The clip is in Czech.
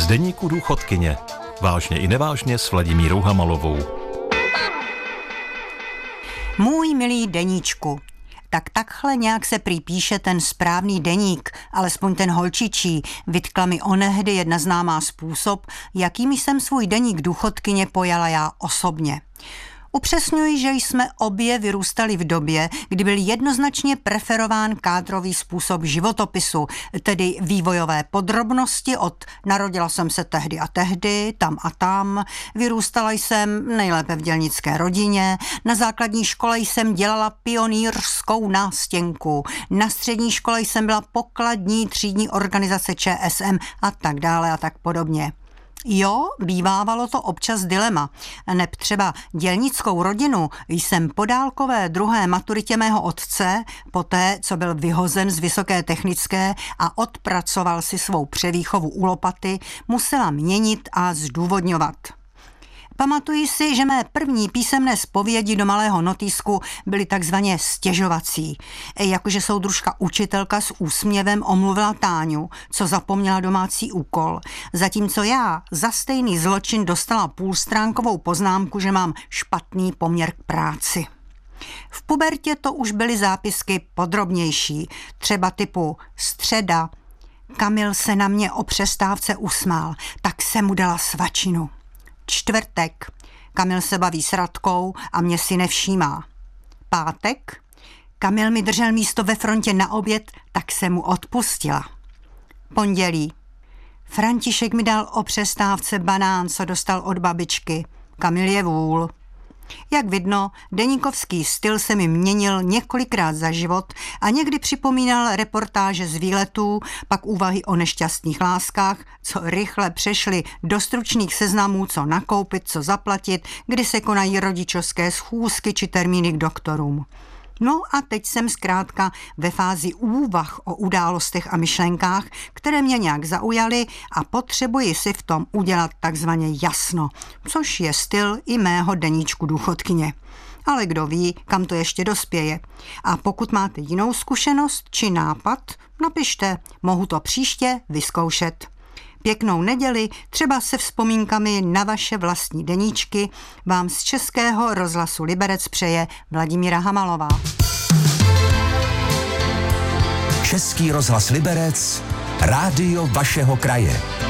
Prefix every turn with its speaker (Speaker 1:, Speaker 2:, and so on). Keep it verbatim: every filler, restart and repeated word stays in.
Speaker 1: deníku důchodkyně. Vážně i nevážně s Vladimírou Hamalovou.
Speaker 2: Můj milý deníčku, tak takhle nějak se prý píše ten správný deník, alespoň ten holčičí, vytkla mi onehdy jedna známá způsob, jakým jsem svůj deník důchodkyně pojala já osobně. Upřesňuji, že jsme obě vyrůstali v době, kdy byl jednoznačně preferován kádrový způsob životopisu, tedy vývojové podrobnosti od narodila jsem se tehdy a tehdy, tam a tam, vyrůstala jsem nejlépe v dělnické rodině, na základní škole jsem dělala pionýrskou nástěnku, na střední škole jsem byla pokladní třídní organizace Č S M a tak dále a tak podobně. Jo, bývávalo to občas dilema. Neb třeba dělnickou rodinu jsem po dálkové druhé maturitě mého otce, poté, co byl vyhozen z vysoké technické a odpracoval si svou převýchovu u lopaty, musela měnit a zdůvodňovat. Pamatuji si, že mé první písemné zpovědi do malého notýsku byly takzvaně stěžovací. Jakože soudružka učitelka s úsměvem omluvila Táňu, co zapomněla domácí úkol, zatímco já za stejný zločin dostala půlstránkovou poznámku, že mám špatný poměr k práci. V pubertě to už byly zápisky podrobnější, třeba typu středa. Kamil se na mě o přestávce usmál, tak se mu dala svačinu. Čtvrtek. Kamil se baví s Radkou a mě si nevšímá. Pátek. Kamil mi držel místo ve frontě na oběd, tak se mu odpustila. Pondělí. František mi dal o přestávce banán, co dostal od babičky. Kamil je vůl. Jak vidno, deníkovský styl se mi měnil několikrát za život a někdy připomínal reportáže z výletů, pak úvahy o nešťastných láskách, co rychle přešly do stručných seznamů, co nakoupit, co zaplatit, kdy se konají rodičovské schůzky či termíny k doktorům. No a teď jsem zkrátka ve fázi úvah o událostech a myšlenkách, které mě nějak zaujaly a potřebuji si v tom udělat takzvaně jasno, což je styl i mého deníčku důchodkyně. Ale kdo ví, kam to ještě dospěje. A pokud máte jinou zkušenost či nápad, napište, mohu to příště vyzkoušet. Pěknou neděli, třeba se vzpomínkami na vaše vlastní deníčky, vám z Českého rozhlasu Liberec přeje Vladimíra Hamalová.
Speaker 3: Český rozhlas Liberec, rádio vašeho kraje.